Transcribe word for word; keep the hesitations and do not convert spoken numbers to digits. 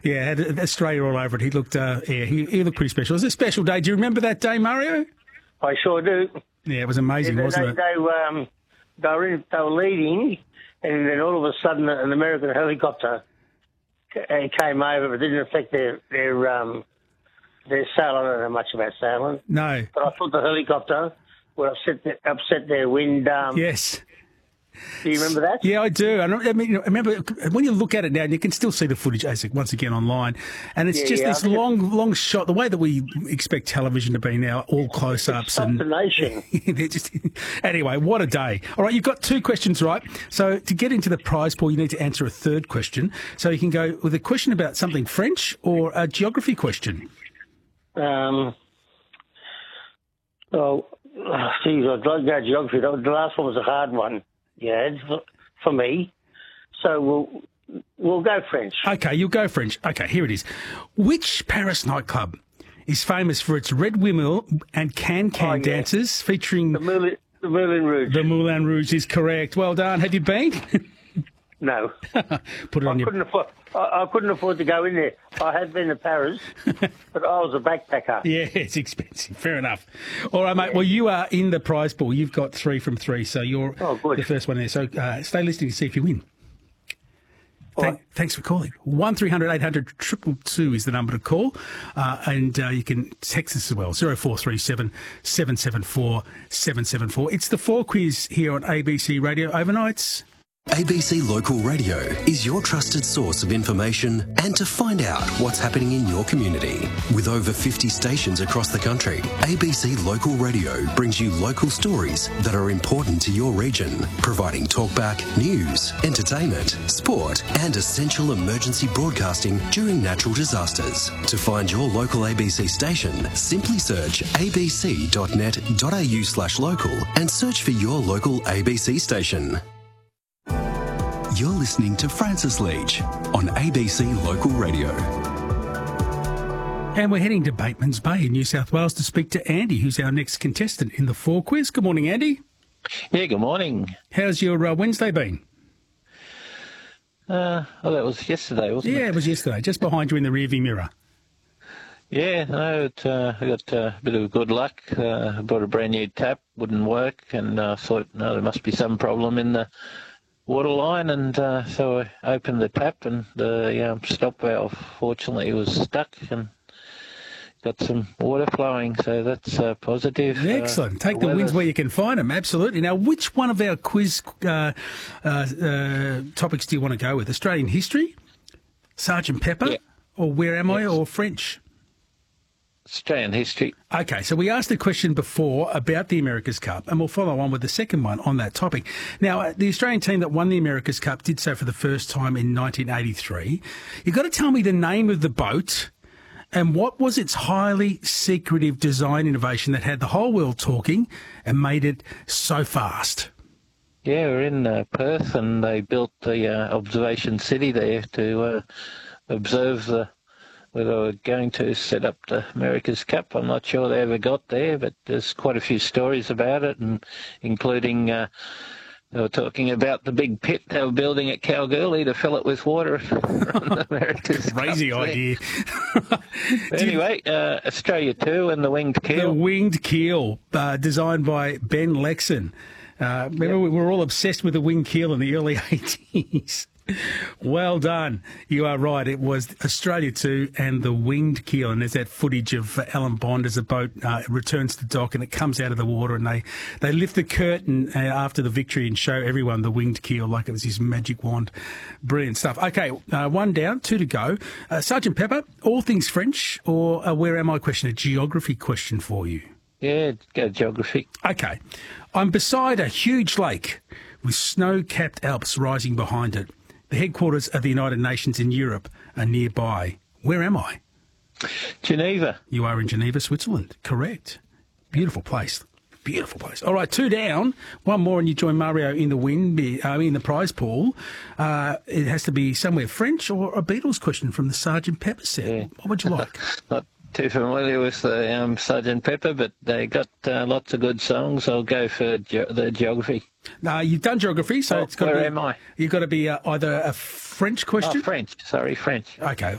Yeah, had Australia all over it. He looked, uh, yeah, he, he looked pretty special. It was a special day. Do you remember that day, Mario? I sure do. Yeah, it was amazing, yeah, wasn't they, it? They, um, they, were in, they were leading, and then all of a sudden an American helicopter came over, but didn't affect their their um, their sailing. I don't know much about sailing. No. But I thought the helicopter would upset, the, upset their wind. Um, yes. Do you remember that? Yeah, I do. I mean, I remember when you look at it now, and you can still see the footage, Asic, once again online, and it's yeah, just yeah, this long, long shot. The way that we expect television to be now, all close-ups and the nation. just, anyway, what a day! All right, you've got two questions right. So to get into the prize pool, you need to answer a third question. So you can go with a question about something French or a geography question. Um. Oh, geez, I'd like to go geography. The last one was a hard one. Yeah, for, for me. So we'll we'll go French. Okay, you'll go French. Okay, here it is. Which Paris nightclub is famous for its red windmill and can-can oh, yeah. dances featuring... The Moulin, the Moulin Rouge. The Moulin Rouge is correct. Well done. Have you been? No. Put it on I your... Couldn't afford, I, I couldn't afford to go in there. I had been to Paris, but I was a backpacker. Yeah, it's expensive. Fair enough. All right, mate. Yeah. Well, you are in the prize pool. You've got three from three, so you're oh, good. the first one there. So uh, stay listening to see if you win. Thank, right. Thanks for calling. one three hundred eight hundred two two two is the number to call. Uh, and uh, you can text us as well, zero four three seven, seven seven four, seven seven four. It's the four quiz here on A B C Radio Overnights. A B C Local Radio is your trusted source of information and to find out what's happening in your community. With over fifty stations across the country, A B C Local Radio brings you local stories that are important to your region, providing talkback, news, entertainment, sport and essential emergency broadcasting during natural disasters. To find your local A B C station, simply search abc dot net dot a u slash local and search for your local A B C station. You're listening to Francis Leach on A B C Local Radio. And we're heading to Bateman's Bay in New South Wales to speak to Andy, who's our next contestant in the four quiz. Good morning, Andy. Yeah, good morning. How's your uh, Wednesday been? Uh, well, that was yesterday, wasn't yeah, it? Yeah, it was yesterday, just behind you in the rearview mirror. Yeah, no, it, uh, I got uh, a bit of good luck. Uh, I bought a brand new tap, wouldn't work, and I uh, thought, no, there must be some problem in the water line, and uh, so I opened the tap, and the um, stop valve fortunately was stuck and got some water flowing, so that's uh, positive. Excellent. Uh, Take the, the wins where you can find them, absolutely. Now, which one of our quiz uh, uh, uh, topics do you want to go with? Australian history, Sergeant Pepper, yeah. or Where Am I, yes. or French? Australian history. Okay, so we asked a question before about the America's Cup, and we'll follow on with the second one on that topic. Now, the Australian team that won the America's Cup did so for the first time in nineteen eighty-three. You've got to tell me the name of the boat and what was its highly secretive design innovation that had the whole world talking and made it so fast. Yeah, we're in uh, Perth, and they built the uh, observation city there to uh, observe the where they were going to set up the America's Cup. I'm not sure they ever got there, but there's quite a few stories about it, and including uh, they were talking about the big pit they were building at Kalgoorlie to fill it with water from the America's Crazy Cup idea. Anyway, uh, Australia two and the winged keel. The winged keel, uh, designed by Ben Lexon. Uh, remember, yep. we were all obsessed with the winged keel in the early eighties. Well done. You are right. It was Australia two and the winged keel. And there's that footage of Alan Bond as a boat uh, returns to dock and it comes out of the water, and they, they lift the curtain uh, after the victory and show everyone the winged keel like it was his magic wand. Brilliant stuff. Okay, uh, one down, two to go. Uh, Sergeant Pepper, all things French or a Where Am I question, a geography question for you? Yeah, go geography. Okay. I'm beside a huge lake with snow-capped Alps rising behind it. The headquarters of the United Nations in Europe are nearby. Where am I? Geneva. You are in Geneva, Switzerland. Correct. Beautiful place. Beautiful place. All right, two down. One more and you join Mario in the win, I mean the prize pool. Uh, it has to be somewhere French or a Beatles question from the Sergeant Pepper set. Yeah. What would you like? Not too familiar with the um, Sergeant Pepper, but they got uh, lots of good songs. I'll go for ge- the geography. No, you've done geography, so oh, it's got where to be, am I? You've got to be uh, either a French question. Oh, French. Sorry, French. Okay,